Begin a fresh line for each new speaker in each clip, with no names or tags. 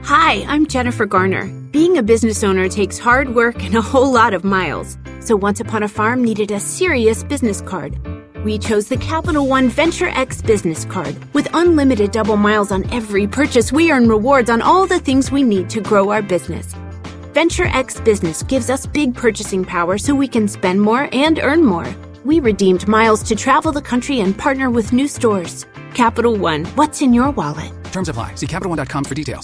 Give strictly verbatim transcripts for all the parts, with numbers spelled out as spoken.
Hi, I'm Jennifer Garner. Being a business owner takes hard work and a whole lot of miles. So Once Upon a Farm needed a serious business card. We chose the Capital One Venture X business card. With unlimited double miles on every purchase, we earn rewards on all the things we need to grow our business. Venture X Business gives us big purchasing power so we can spend more and earn more. We redeemed miles to travel the country and partner with new stores. Capital One, what's in your wallet?
Terms apply. See Capital One dot com for details.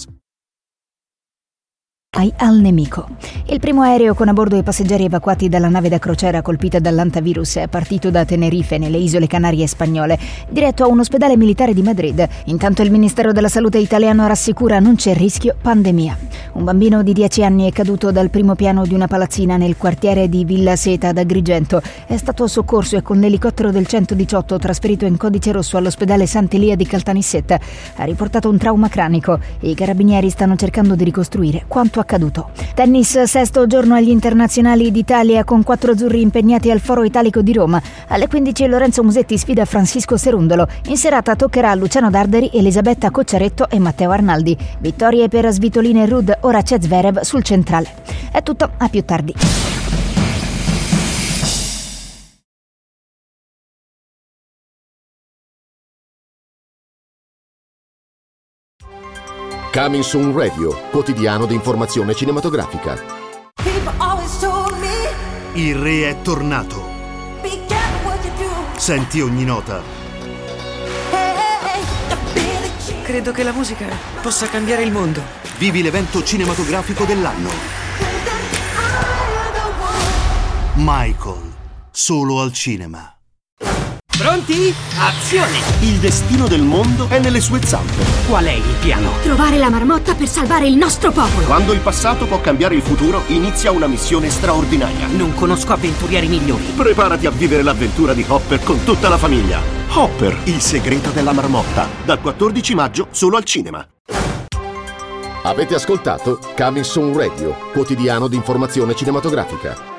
Al nemico. Il primo aereo con a bordo i passeggeri evacuati dalla nave da crociera colpita dall'antivirus è partito da Tenerife, nelle isole Canarie spagnole, diretto a un ospedale militare di Madrid. Intanto il Ministero della Salute italiano rassicura: non c'è rischio pandemia. Un bambino di dieci anni è caduto dal primo piano di una palazzina nel quartiere di Villa Seta ad Agrigento. È stato soccorso e con l'elicottero del centodiciotto trasferito in codice rosso all'ospedale Sant'Elia di Caltanissetta. Ha riportato un trauma cranico. I carabinieri stanno cercando di ricostruire quanto accaduto. Tennis, sesto giorno agli internazionali d'Italia con quattro azzurri impegnati al Foro Italico di Roma. Alle quindici Lorenzo Musetti sfida Francisco Cerundolo. In serata toccherà a Luciano Darderi, Elisabetta Cocciaretto e Matteo Arnaldi. Vittorie per Svitolina e Ruud, ora c'è Zverev sul centrale. È tutto, a più tardi.
Coming Soon Radio, quotidiano di informazione cinematografica.
Il re è tornato. Senti ogni nota.
Credo che la musica possa cambiare il mondo.
Vivi l'evento cinematografico dell'anno. Michael, solo al cinema.
Pronti? Azione!
Il destino del mondo è nelle sue zampe.
Qual è il piano?
Trovare la marmotta per salvare il nostro popolo.
Quando il passato può cambiare il futuro, inizia una missione straordinaria.
Non conosco avventurieri migliori.
Preparati a vivere l'avventura di Hopper con tutta la famiglia. Hopper, il segreto della marmotta. Dal quattordici maggio solo al cinema.
Avete ascoltato Coming Soon Radio, quotidiano di informazione cinematografica.